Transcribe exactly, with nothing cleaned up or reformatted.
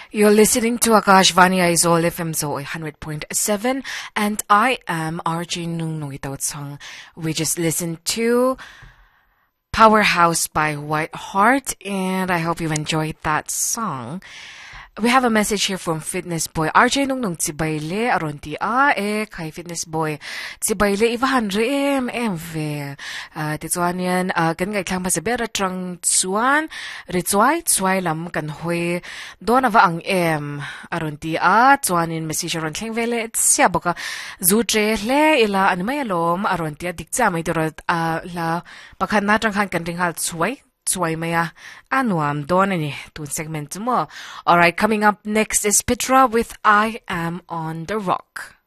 You're listening to Akashvani Aizol F M Zo one hundred point seven, and I am R J Nung Nung Itaut song. We just listened to Powerhouse by White Heart, and I hope you enjoyed that song. We have a message here from Fitness Boy. R J Nung Nung Tibayle aron ti a eh kay Fitness Boy. Tibayle ivahan em em ve. Tituan yan kan ngay klang masabera trang tsuan rituay tsuay lam kan hoy do na va ang em aron ti a tsuanin message aron klang vele siya boka zutre le ila animayalom aron ti dikta may dorot la bakhan na trang kan kan ringhal tsuay Tsuay maya anuam donani tun segment mo. Alright, coming up next is Petra with I Am on the Rock.